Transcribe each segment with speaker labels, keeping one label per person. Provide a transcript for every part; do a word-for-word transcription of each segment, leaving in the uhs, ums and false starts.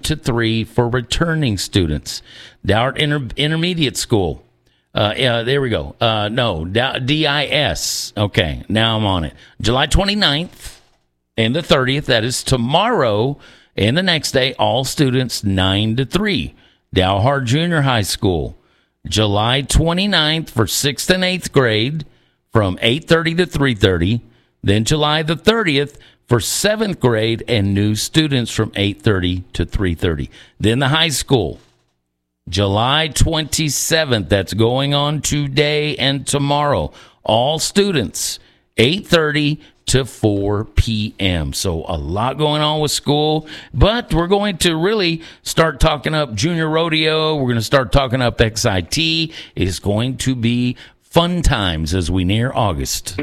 Speaker 1: to three for returning students. Dowart Inter- Intermediate School. Uh, yeah, there we go. Uh, no, D I S. Okay, now I'm on it. July twenty-ninth and the thirtieth, that is tomorrow, and the next day, all students nine to three. Dalhart Junior High School. July twenty-ninth for sixth and eighth grade from eight thirty to three thirty. Then July the thirtieth for seventh grade and new students from eight thirty to three thirty. Then the high school. July twenty-seventh, that's going on today and tomorrow. All students, eight thirty to four p.m. So a lot going on with school, but we're going to really start talking up junior rodeo. We're going to start talking up X I T. It's going to be fun times as we near August.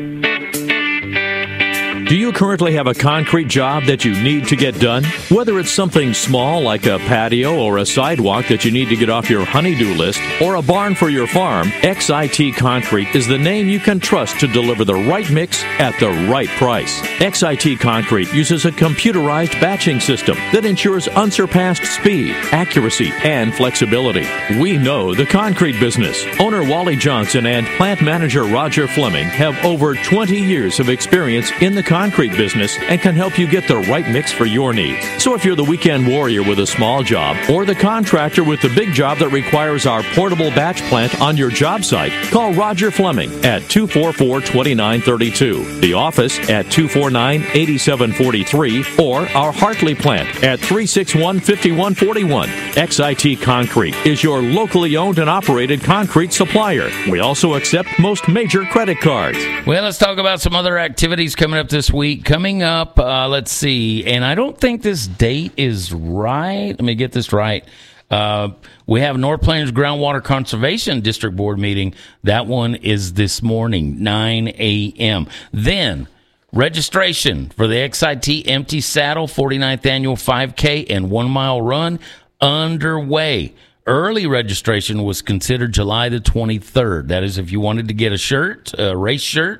Speaker 2: Do you currently have a concrete job that you need to get done? Whether it's something small like a patio or a sidewalk that you need to get off your honey-do list, or a barn for your farm, X I T Concrete is the name you can trust to deliver the right mix at the right price. X I T Concrete uses a computerized batching system that ensures unsurpassed speed, accuracy, and flexibility. We know the concrete business. Owner Wally Johnson and plant manager Roger Fleming have over twenty years of experience in the concrete business and can help you get the right mix for your needs. So if you're the weekend warrior with a small job or the contractor with the big job that requires our portable batch plant on your job site, call Roger Fleming at two four four, two nine three two, the office at two four nine, eight seven four three, or our Hartley plant at three six one, five one four one. X I T Concrete is your locally owned and operated concrete supplier. We also accept most major credit cards.
Speaker 1: Well, let's talk about some other activities coming up this week. Coming up, uh, let's see, and I don't think this date is right. Let me get this right. Uh, we have North Plains Groundwater Conservation District Board meeting. That one is this morning, nine a.m. Then, registration for the X I T Empty Saddle forty-ninth Annual five K and one mile run underway. Early registration was considered July the twenty-third. That is if you wanted to get a shirt, a race shirt,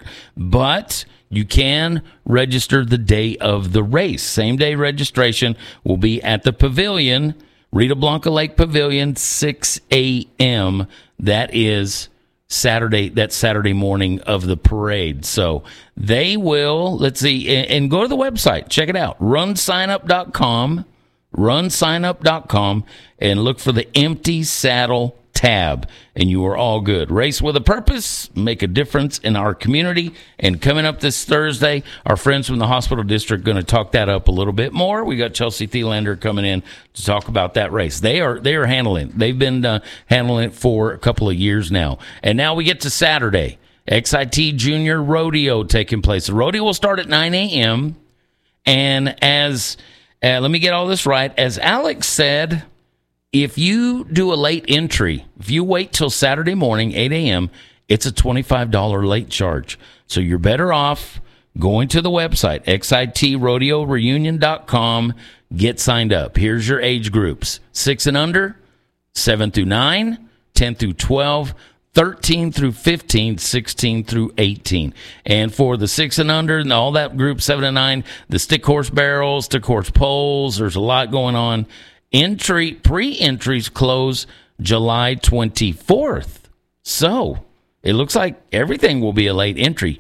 Speaker 1: but you can register the day of the race. Same day registration will be at the Pavilion, Rita Blanca Lake Pavilion, six a.m. That is Saturday, that's Saturday morning of the parade. So they will, let's see, and, and go to the website. Check it out, run sign up dot com, run sign up dot com, and look for the Empty Saddle tab, and you are all good. Race with a purpose, make a difference in our community. And coming up this Thursday, our friends from the hospital district are going to talk that up a little bit more. We got Chelsea Thielander coming in to talk about that race. They are they are handling it. They've been uh, handling it for a couple of years now. And now we get to Saturday, X I T Junior Rodeo taking place. The rodeo will start at nine a.m. And as uh, let me get all this right, as Alex said, if you do a late entry, if you wait till Saturday morning, eight a.m., it's a twenty-five dollars late charge. So you're better off going to the website, X I T rodeo reunion dot com, get signed up. Here's your age groups, six and under, seven through nine, ten through twelve, thirteen through fifteen, sixteen through eighteen. And for the six and under and all that group, seven and nine, the stick horse barrels, stick horse poles, there's a lot going on. Entry, pre-entries close July twenty-fourth. So it looks like everything will be a late entry.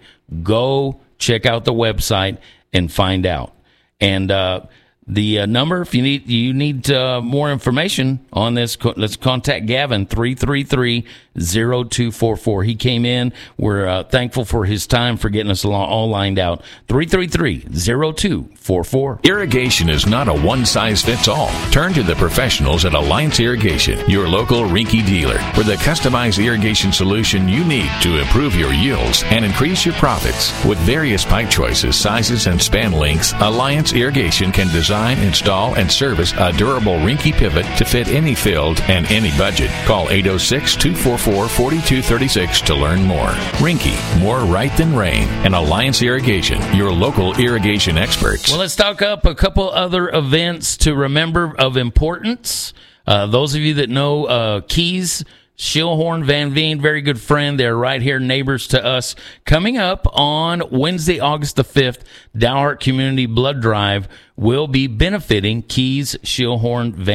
Speaker 1: Go check out the website and find out. And uh, the uh, number, if you need you need uh, more information on this, co- let's contact Gavin, three three three, zero two four four. He came in. We're uh, thankful for his time, for getting us all lined out. three three three, zero two four four.
Speaker 3: Irrigation is not a one-size-fits-all. Turn to the professionals at Alliance Irrigation, your local Rinky dealer, for the customized irrigation solution you need to improve your yields and increase your profits. With various pipe choices, sizes, and span lengths, Alliance Irrigation can design, install, and service a durable Rinky pivot to fit any field and any budget. Call eight oh six, two four four, four two three six to learn more. Rinky, more right than rain. And Alliance Irrigation, your local irrigation experts.
Speaker 1: Well, let's talk up a couple other events to remember of importance. Uh, those of you that know uh, Keys, Shilhorn, Van Veen, very good friend. They're right here, neighbors to us. Coming up on Wednesday, August the fifth, Dalhart Community Blood Drive will be benefiting Keys, Shilhorn, Van